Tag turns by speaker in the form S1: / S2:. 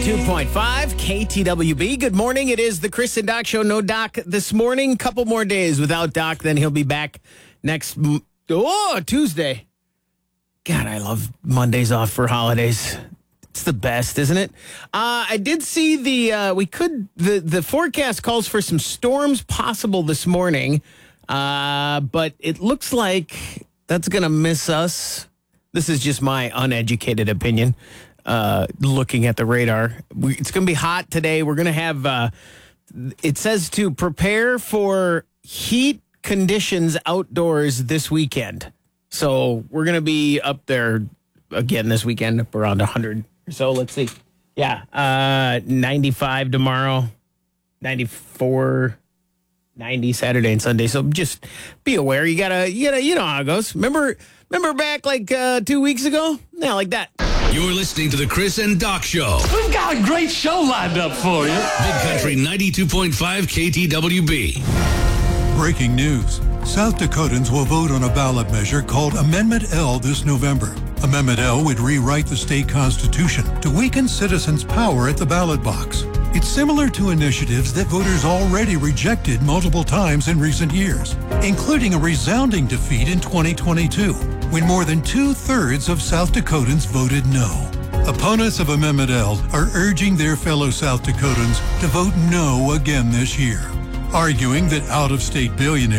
S1: 92.5 KTWB. Good morning. It is the Chris and Doc Show. No Doc this morning. Couple more days without Doc. Then he'll be back next Tuesday. God, I love Mondays off for holidays. It's the best, isn't it? I did see the forecast calls for some storms possible this morning, but it looks like that's going to miss us. This is just my uneducated opinion. Looking at the radar, it's going to be hot today. We're going to have, it says to prepare for heat conditions outdoors this weekend. So we're going to be up there again this weekend, up around 100 or so. Let's see. Yeah. 95 tomorrow, 94, 90 Saturday and Sunday. So just be aware. You gotta, you know how it goes. Remember back like 2 weeks ago? Yeah, like that.
S2: You're listening to the Chris and Doc Show.
S3: We've got a great show lined up for you.
S2: Big Country 92.5 KTWB.
S4: Breaking news. South Dakotans will vote on a ballot measure called Amendment L this November. Amendment L would rewrite the state constitution to weaken citizens' power at the ballot box. It's similar to initiatives that voters already rejected multiple times in recent years, including a resounding defeat in 2022, when more than 2/3 of South Dakotans voted no. Opponents of Amendment L are urging their fellow South Dakotans to vote no again this year, arguing that out-of-state billionaires